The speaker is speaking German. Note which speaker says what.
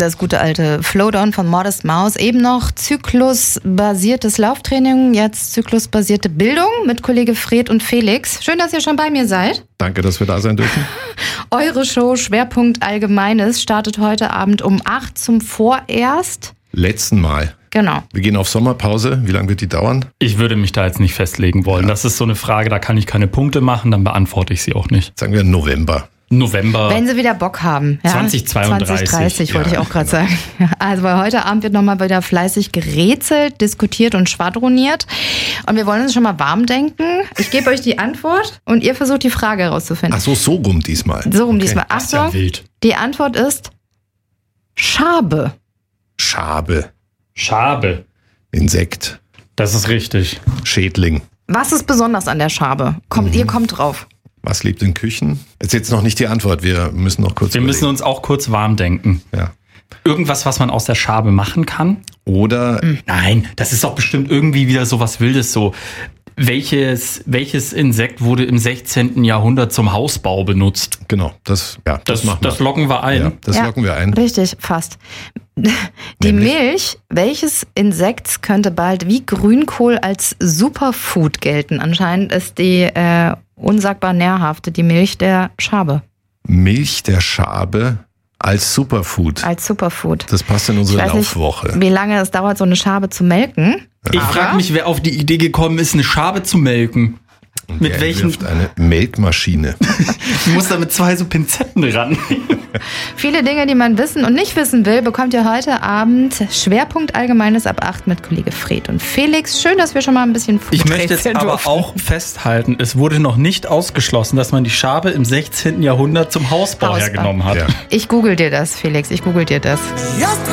Speaker 1: Das gute alte Flowdown von Modest Mouse. Eben noch zyklusbasiertes Lauftraining, jetzt zyklusbasierte Bildung mit Kollege Fred und Felix. Schön, dass ihr schon bei mir seid.
Speaker 2: Danke, dass wir da sein dürfen.
Speaker 1: Eure Show Schwerpunkt Allgemeines startet heute Abend um 8 zum Vorerst.
Speaker 2: Letzten Mal.
Speaker 1: Genau.
Speaker 2: Wir gehen auf Sommerpause. Wie lange wird die dauern?
Speaker 3: Ich würde mich da jetzt nicht festlegen wollen. Ja. Das ist so eine Frage, da kann ich keine Punkte machen, dann beantworte ich sie auch nicht.
Speaker 2: Sagen wir November.
Speaker 1: Wenn sie wieder Bock haben. Ja?
Speaker 3: 2032.
Speaker 1: 2030 wollte ich auch gerade sagen. Also weil heute Abend wird nochmal wieder fleißig gerätselt, diskutiert und schwadroniert. Und wir wollen uns schon mal warm denken. Ich gebe euch die Antwort und ihr versucht die Frage herauszufinden.
Speaker 2: Ach so rum diesmal.
Speaker 1: So rum diesmal.
Speaker 3: Das ist ja wild.
Speaker 1: Die Antwort ist Schabe.
Speaker 2: Schabe. Insekt.
Speaker 3: Das ist richtig.
Speaker 2: Schädling.
Speaker 1: Was ist besonders an der Schabe? Ihr kommt drauf.
Speaker 2: Was lebt in Küchen? Ist jetzt noch nicht die Antwort. Wir müssen noch kurz überlegen.
Speaker 3: Müssen uns auch kurz warm denken.
Speaker 2: Ja.
Speaker 3: Irgendwas, was man aus der Schabe machen kann?
Speaker 2: Oder...
Speaker 3: Nein, das ist doch bestimmt irgendwie wieder so was Wildes so. Welches Insekt wurde im 16. Jahrhundert zum Hausbau benutzt?
Speaker 2: Genau, das
Speaker 3: locken wir ein.
Speaker 2: Ja, das locken wir ein.
Speaker 1: Richtig, fast. Die Milch welches Insekts könnte bald wie Grünkohl als Superfood gelten? Anscheinend ist die unsagbar nährhafte, die Milch der Schabe.
Speaker 2: Milch der Schabe als Superfood.
Speaker 1: Als Superfood.
Speaker 2: Das passt in unsere Laufwoche.
Speaker 1: Nicht, wie lange es dauert, so eine Schabe zu melken.
Speaker 3: Ich frage mich, wer auf die Idee gekommen ist, eine Schabe zu melken.
Speaker 2: Und
Speaker 3: mit welchen?
Speaker 2: Eine Melkmaschine.
Speaker 3: Du musst da mit 2 so Pinzetten ran.
Speaker 1: Viele Dinge, die man wissen und nicht wissen will, bekommt ihr heute Abend. Schwerpunkt Allgemeines ab 8 mit Kollege Fred und Felix. Schön, dass wir schon mal ein bisschen
Speaker 3: Ich möchte jetzt aber auch festhalten, es wurde noch nicht ausgeschlossen, dass man die Schabe im 16. Jahrhundert zum Hausbau hergenommen hat.
Speaker 2: Ja.
Speaker 1: Ich google dir das, Felix. Ich google dir das.